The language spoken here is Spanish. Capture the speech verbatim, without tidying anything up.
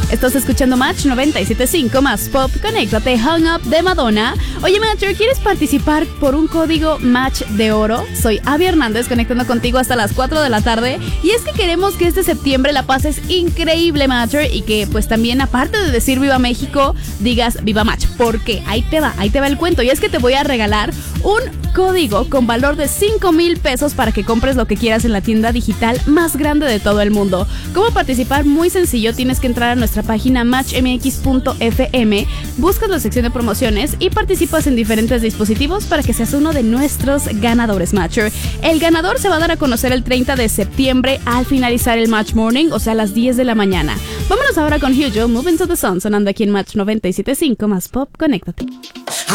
Estás escuchando Match noventa y siete punto cinco más Pop. Conéctate, Hung Up de Madonna. Oye, Matcher, ¿quieres participar por un código Match de oro? Soy Abby Hernández, conectando contigo hasta las cuatro de la tarde. Y es que queremos que este septiembre la pases increíble, Matcher, y que pues también, aparte de decir Viva México, digas Viva Match. ¿Por qué? Ahí te va, ahí te va el cuento. Y es que te voy a regalar un código con valor de cinco mil pesos para que compres lo que quieras en la tienda digital más grande de todo el mundo. ¿Cómo participar? Muy sencillo, tienes que entrar a nuestra página match m x punto f m, buscas la sección de promociones y participas en diferentes dispositivos para que seas uno de nuestros ganadores, Matcher. El ganador se va a dar a conocer el treinta de septiembre al finalizar el Match Morning, o sea, a las diez de la mañana. Vámonos ahora con Hugo, Moving to the Sun, sonando aquí en Match noventa y siete punto cinco más Pop. Conéctate.